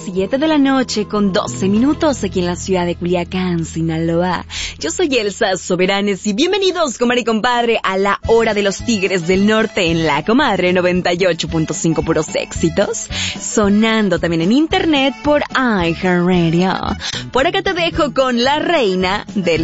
7 de la noche con 12 minutos aquí en la ciudad de Culiacán, Sinaloa. Yo soy Elsa Soberanes y bienvenidos, comadre y compadre, a la hora de los Tigres del Norte en La Comadre 98.5 puros éxitos, sonando también en internet por iHeartRadio. Por acá te dejo con la reina del